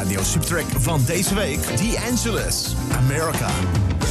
radio subtrack van deze week. The Angeles, America.